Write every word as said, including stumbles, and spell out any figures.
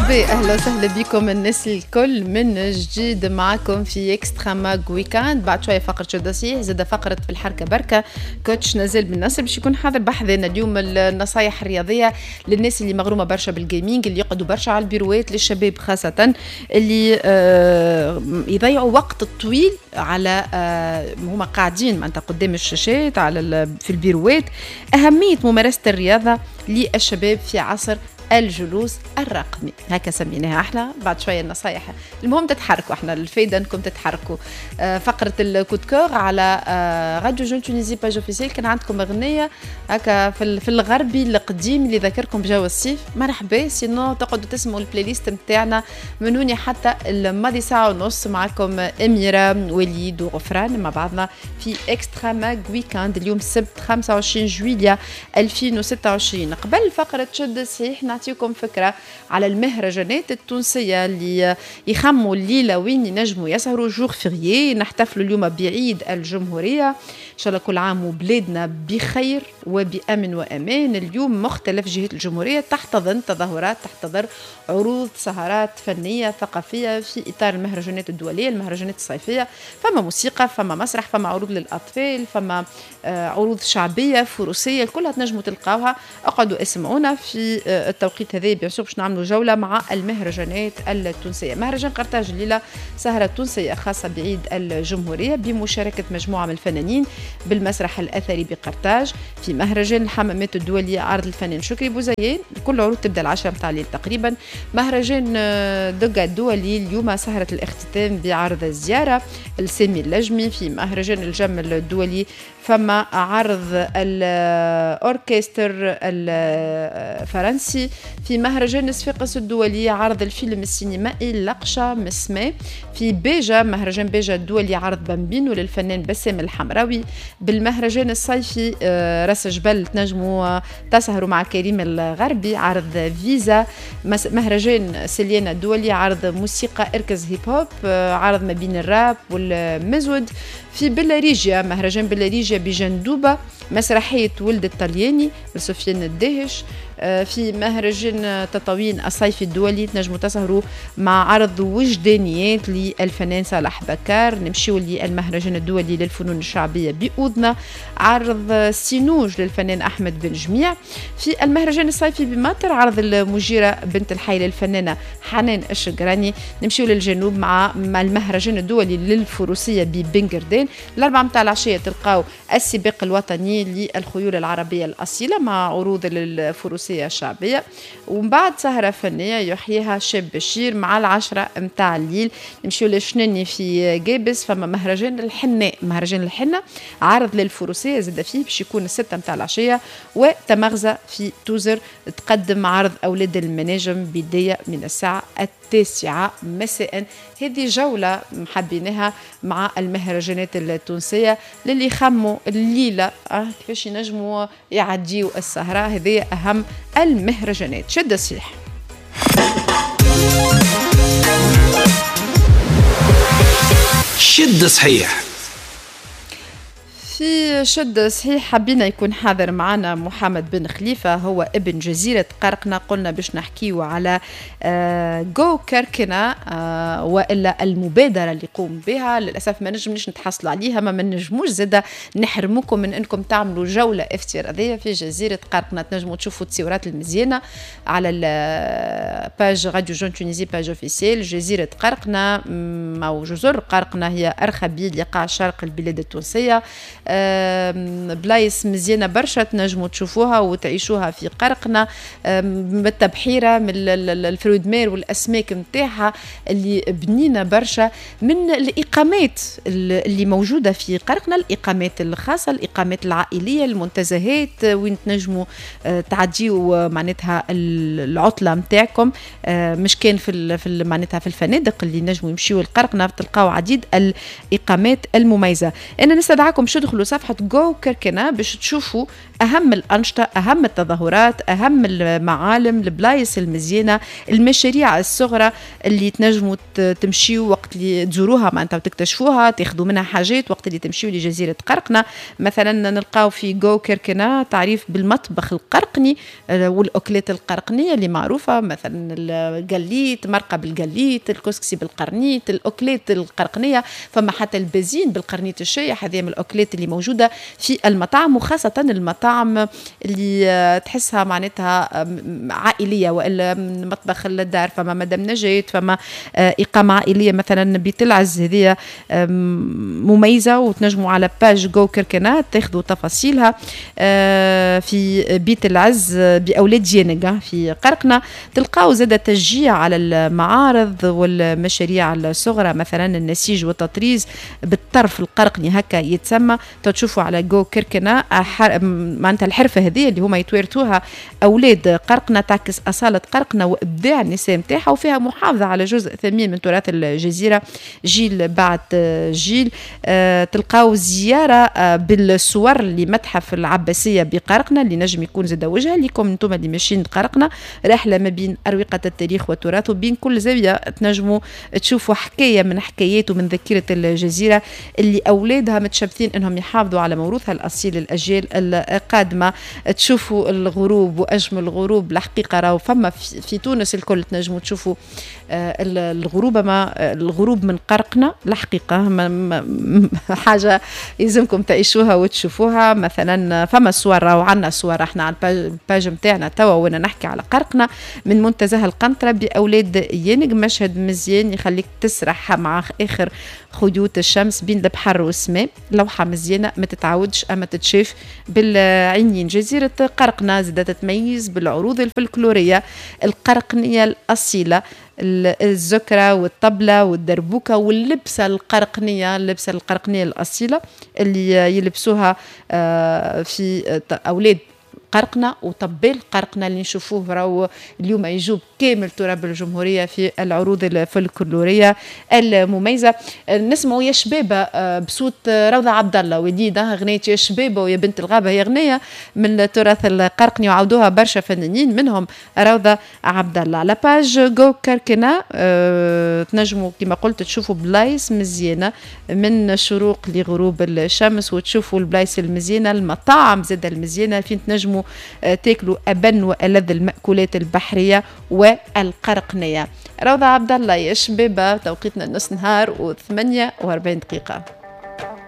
مرحبا، اهلا وسهلا بكم الناس الكل من جديد معكم في اكسترا ماغ ويكاند. بعد شويه فقره شو دوسيه زاد فقره في الحركه بركه. كوتش نزل بن نصر باش يكون حاضر بحذنا اليوم النصايح الرياضيه للناس اللي مغرومه برشا بالجيمنج، اللي يقعدوا برشا على البيروات، للشباب خاصه اللي آه يضيعوا وقت طويل على آه هما قاعدين معناتها قدام الشاشات على في البيروات. اهميه ممارسه الرياضه للشباب في عصر الجلوس الرقمي، هكا سميناها احنا. بعد شويه النصايح، المهم تتحركوا، احنا الفايده انكم تتحركوا. آه فقره الكودكور على آه راديو جون تونيزي باج اوفيسيال. كان عندكم اغنيه هكا في في الغربي القديم اللي ذكركم بجو الصيف، مرحبا. سينو تقعدوا تسمعوا البلاي ليست نتاعنا من هوني حتى الماضي ساعه ونص. معكم اميره وليد وغفران مع بعضنا في اكسترا ماغ ويكاند اليوم السبت خمسة وعشرين جويلية ألفين وستة وعشرين. قبل فقره شد صحيح نعطيكم فكرة على المهرجانات التونسية اللي يخموا الليلة وين ينجموا يسهروا. جور فيريي، نحتفلوا اليوم بعيد الجمهورية، إن شاء الله كل عام وبلادنا بخير وبأمن وأمان. اليوم مختلف جهات الجمهورية تحتضن تظاهرات، تحتضر عروض، سهرات فنية ثقافية في إطار المهرجانات الدولية، المهرجانات الصيفية. فما موسيقى، فما مسرح، فما عروض للأطفال، فما آه عروض شعبية فروسية، كلها تنجموا تلقاوها. اقعدوا اسمعونا في آه التوقيت هذا بيان سور باش نعملوا جولة مع المهرجانات التونسية. مهرجان قرطاج الليلة سهرة تونسية خاصة بعيد الجمهورية بمشاركة مجموعة من الفنانين بالمسرح الأثري بقرطاج. في مهرجان الحمامات الدولية عرض الفنان شكري بوزيان، كل عروض تبدأ العشرة متاع الليل تقريبا. مهرجان دقة الدولي اليوم سهرة الاختتام بعرض الزيارة السامي اللجمي. في مهرجان الجمل الدولي فما عرض الأوركستر الفرنسي. في مهرجان صفاقس الدولي عرض الفيلم السينمائي لقشة مسمى. في بيجا مهرجان بيجا الدولي عرض بامبينو للفنان بسام الحمراوي. بالمهرجان الصيفي راس جبل تنجموا تسهروا مع كريم الغربي عرض فيزا. مهرجان سليانة الدولي عرض موسيقى اركز هيب هوب، عرض ما بين الراب والمزود. في بلاريجيا مهرجان بلاريجيا بجندوبة مسرحية ولد الطلياني لسفيان الداهش. في مهرجان تطاوين الصيفي الدولي تنجموا تسهروا مع عرض وجدانيات للفنان صالح بكار. نمشيوا للمهرجان الدولي للفنون الشعبية بأذنة، عرض سينوج للفنان أحمد بن جميع. في المهرجان الصيفي بمطر عرض المجيرة بنت الحي للفنانة حنان الشقراني. نمشيوا للجنوب مع مع المهرجان الدولي للفروسية ببنجردين. الأربعة متاع العشية تلقاو السباق الوطني للخيول العربية الأصيلة مع عروض للفروسية الشعبية. ومن بعد سهرة فنية يحييها شاب بشير مع العشرة متاع الليل. نمشيو لشنني في جابس فما مهرجان الحناء، مهرجان الحنة عرض للفروسية زاد فيه باش يكون الستة متاع العشية. وتمغزة في توزر تقدم عرض أولاد المناجم بداية من الساعة التاسعة مساء. هذه جولة محبيناها مع المهرجانات التونسية للي خموا الليلة آه كيفاش ينجموا يعديوا السهرة. هذه أهم المهرجانات. شد الصيح شد صحيح. في شد صحيح حبينا يكون حاضر معنا محمد بن خليفة، هو ابن جزيرة قرقنة. قلنا باش نحكيه على آه جو كركنة آه وإلا المبادرة اللي يقوم بها. للأسف ما نجمناش نتحصل عليها، ما نجموش زادة نحرمكم من أنكم تعملوا جولة افتراضية في جزيرة قرقنة. تنجموا تشوفوا التصورات المزيانة على الباج راديو جون تونيزي باج اوفيسيال. جزيرة قرقنة أو جزر قرقنة هي أرخبيل يقع شرق البلاد التونسية. بلايص مزيانة برشا تنجموا تشوفوها وتعيشوها في قرقنة بالتبحيرة من الفرويد مير والأسماك متاعها اللي بنينا برشا. من الإقامات اللي موجودة في قرقنة الإقامات الخاصة، الإقامات العائلية، المنتزهات وين تنجموا تعديوا معناتها العطلة متاعكم. مش كان في في معناتها في الفنادق اللي نجموا يمشيوا القرقنة تلقاو عديد الإقامات المميزة. أنا نستدعاكم شو تدخلوا صفحة جو كركنا باش تشوفوا أهم الأنشطة، أهم التظاهرات، أهم المعالم، البلايص المزيانة، المشاريع الصغرى اللي تنجموا تمشيوا وقت اللي تزوروها معناتها وتكتشفوها، تاخذوا منها حاجات وقت اللي تمشيوا لجزيرة قرقنة. مثلا نلقاو في جو كركنا تعريف بالمطبخ القرقني والأكلات القرقنية اللي معروفة، مثلا القليت، مرقة بالقليت، الكسكسي بالقرنيت، الأكلات القرقنية. فما حتى البازين بالقرنيت الشايح، هذه من الأكلات اللي موجودة في المطاعم، وخاصة المطاعم اللي تحسها معناتها عائلية وإلا من مطبخ الدار. فما مدام نجاة، فما إقامة عائلية مثلا بيت العز، هذه مميزة وتنجموا على باج جو كركنات تاخذوا تفاصيلها. في بيت العز بأولاد يانق في قرقنة تلقاو زاد تشجيع على المعارض والمشاريع الصغرى، مثلا النسيج والتطريز بالطرف القرقني هكا يتسمى. تشوفوا على جو كركنة معناتها الحرفة هذه اللي هما يتوارثوها أولاد قرقنة، تعكس أصالة قرقنة وإبداع النساء متاعها، وفيها محافظة على جزء ثمين من تراث الجزيرة جيل بعد جيل. أه تلقاو زيارة أه بالصور لمتحف العباسية بقرقنة اللي نجم يكون زاد وجهة لكم انتم اللي ماشيين قرقنة، رحلة ما بين أروقة التاريخ والتراث، وبين كل زاوية تنجموا تشوفوا حكاية من حكايات ومن ذاكرة الجزيرة اللي أولادها متشبثين أنهم يحافظوا على موروثها الأصيل الأجيال القادمة. تشوفوا الغروب وأجمل الغروب الحقيقة راهو فما في تونس الكل تنجموا تشوفوا الغروب، ما الغروب من قرقنة الحقيقة حاجة يلزمكم تعيشوها وتشوفوها. مثلا فما صور راهو عنا صور احنا على الباج متاعنا توا وانا نحكي على قرقنة من منتزه القنطرة بأولاد يانق، مشهد مزيان يخليك تسرح مع آخر خيوط الشمس بين البحر والسماء، لوحة مزيانة ما تتعودش أما تتشاف بالعينين. جزيرة قرقنة زادت تتميز بالعروض الفلكلورية القرقنية الأصيلة، الزكرة والطبلة والدربوكة واللبسة القرقنية، اللبسة القرقنية الأصيلة اللي يلبسوها في أولاد قرقنة وطبال قرقنة اللي نشوفوه راهو اليوم يجوب كامل تراب الجمهورية في العروض الفلكلورية المميزة. نسمعوا يا شبابة بصوت روضة عبد الله وديدة، غنية يا شبابة ويا بنت الغابة، هي غنية من التراث القرقني وعودوها برشا فنانين منهم روضة عبد الله. على باج جو كركنة أه تنجموا كما قلت تشوفوا بلايص مزيانة من شروق لغروب الشمس، وتشوفوا البلايص المزيانة، المطاعم زاد المزيانة فين تنجموا تاكلوا أبن وألذ المأكولات البحرية والقرقنية. روضة عبد الله يا شبابة، توقيتنا نص نهار وثمانية وأربعين دقيقة.